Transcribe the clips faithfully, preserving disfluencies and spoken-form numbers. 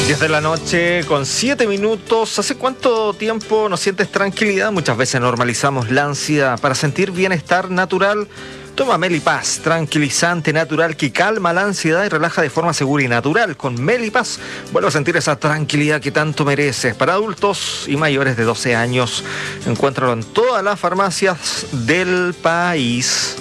diez de la noche con siete minutos. ¿Hace cuánto tiempo no sientes tranquilidad? Muchas veces normalizamos la ansiedad. Para sentir bienestar natural, toma Melipaz, tranquilizante natural que calma la ansiedad y relaja de forma segura y natural. Con Melipaz vuelve a sentir esa tranquilidad que tanto mereces. Para adultos y mayores de doce años, encuéntralo en todas las farmacias del país.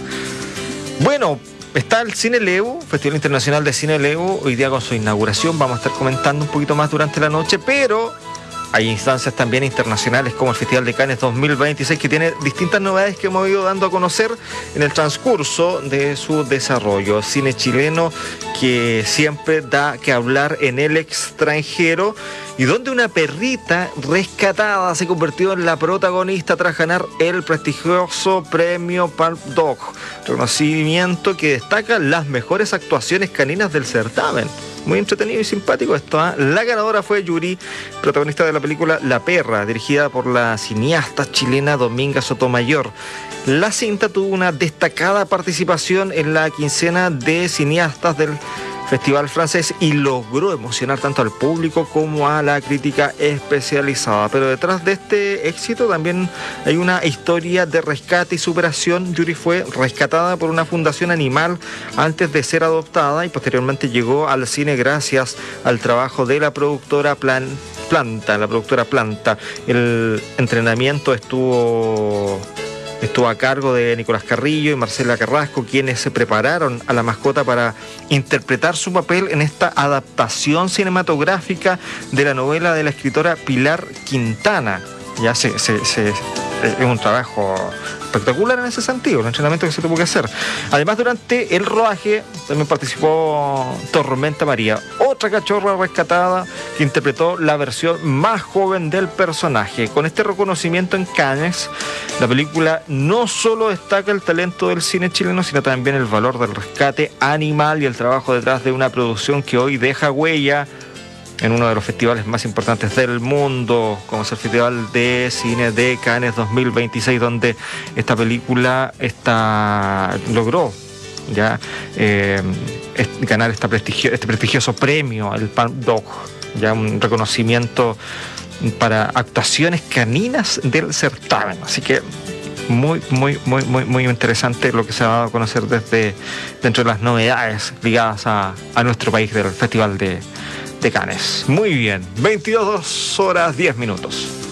Bueno, está el Cine Lebu, Festival Internacional de Cine Lebu, hoy día con su inauguración. Vamos a estar comentando un poquito más durante la noche, pero hay instancias también internacionales como el Festival de Cannes dos mil veintiséis, que tiene distintas novedades que hemos ido dando a conocer en el transcurso de su desarrollo. Cine chileno que siempre da que hablar en el extranjero, y donde una perrita rescatada se convirtió en la protagonista tras ganar el prestigioso premio Palm Dog, reconocimiento que destaca las mejores actuaciones caninas del certamen. Muy entretenido y simpático esto, ¿eh? La ganadora fue Yuri, protagonista de la película La Perra, dirigida por la cineasta chilena Dominga Sotomayor. La cinta tuvo una destacada participación en la quincena de cineastas del Festival francés y logró emocionar tanto al público como a la crítica especializada. Pero detrás de este éxito también hay una historia de rescate y superación. Yuri fue rescatada por una fundación animal antes de ser adoptada y posteriormente llegó al cine gracias al trabajo de la productora Plan, Planta, la productora Planta. El entrenamiento estuvo... Estuvo a cargo de Nicolás Carrillo y Marcela Carrasco, quienes se prepararon a la mascota para interpretar su papel en esta adaptación cinematográfica de la novela de la escritora Pilar Quintana. Ya se, se, se, es un trabajo espectacular en ese sentido, el entrenamiento que se tuvo que hacer. Además, durante el rodaje también participó Tormenta María, otra cachorra rescatada que interpretó la versión más joven del personaje. Con este reconocimiento en Cannes, la película no solo destaca el talento del cine chileno, sino también el valor del rescate animal y el trabajo detrás de una producción que hoy deja huella en uno de los festivales más importantes del mundo, como es el Festival de Cine de Cannes dos mil veintiséis, donde esta película está, logró ya eh, ganar esta prestigio, este prestigioso premio, el Palm Dog, ya un reconocimiento para actuaciones caninas del certamen. Así que muy, muy, muy, muy, muy interesante lo que se ha dado a conocer desde dentro de las novedades ligadas a, a nuestro país del Festival de de Cannes. Muy bien, veintidós horas diez minutos.